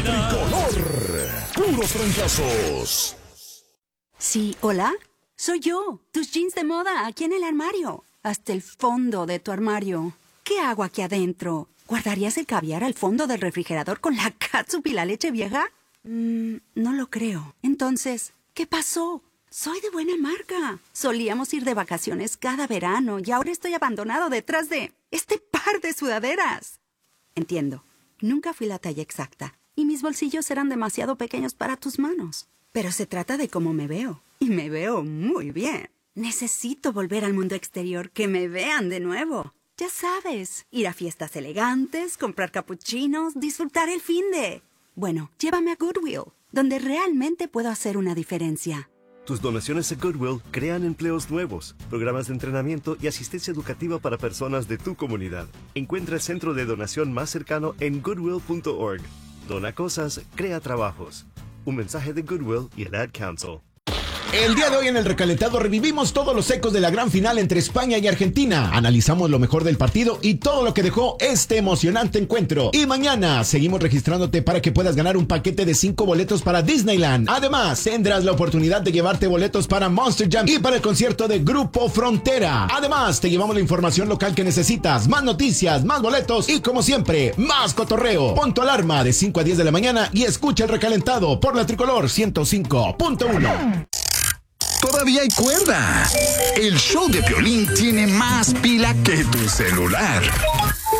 Tricolor, puros trancazos. Sí, hola. Soy yo, tus jeans de moda, aquí en el armario. Hasta el fondo de tu armario. ¿Qué hago aquí adentro? ¿Guardarías el caviar al fondo del refrigerador con la catsup y la leche vieja? No lo creo. Entonces, ¿qué pasó? Soy de buena marca. Solíamos ir de vacaciones cada verano y ahora estoy abandonado detrás de este par de sudaderas. Entiendo. Nunca fui la talla exacta y mis bolsillos eran demasiado pequeños para tus manos. Pero se trata de cómo me veo. Y me veo muy bien. Necesito volver al mundo exterior, que me vean de nuevo. Ya sabes, ir a fiestas elegantes, comprar capuchinos, disfrutar el finde. Bueno, llévame a Goodwill, donde realmente puedo hacer una diferencia. Tus donaciones a Goodwill crean empleos nuevos, programas de entrenamiento y asistencia educativa para personas de tu comunidad. Encuentra el centro de donación más cercano en goodwill.org. Dona cosas, crea trabajos. Un mensaje de Goodwill y el Ad Council. El día de hoy en El Recalentado revivimos todos los ecos de la gran final entre España y Argentina. Analizamos lo mejor del partido y todo lo que dejó este emocionante encuentro. Y mañana seguimos registrándote para que puedas ganar un paquete de 5 boletos para Disneyland. Además, tendrás la oportunidad de llevarte boletos para Monster Jam y para el concierto de Grupo Frontera. Además, te llevamos la información local que necesitas, más noticias, más boletos y, como siempre, más cotorreo. Pon tu alarma de 5 a 10 de la mañana y escucha El Recalentado por la Tricolor 105.1. Todavía hay cuerda. El show de Piolín tiene más pila que tu celular.